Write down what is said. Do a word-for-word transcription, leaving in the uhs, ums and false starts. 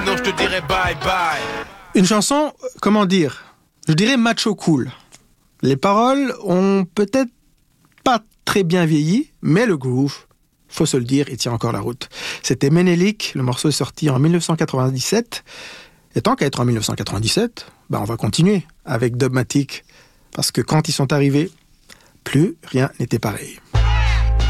Non, je te dirais bye bye. Une chanson, comment dire, je dirais macho cool. Les paroles ont peut-être pas très bien vieilli, mais le groove, faut se le dire, il tient encore la route. C'était Ménélique, le morceau est sorti en dix-neuf cent quatre-vingt-dix-sept. Et tant qu'à être en dix-neuf cent quatre-vingt-dix-sept, bah on va continuer avec Dubmatique, parce que quand ils sont arrivés, plus rien n'était pareil.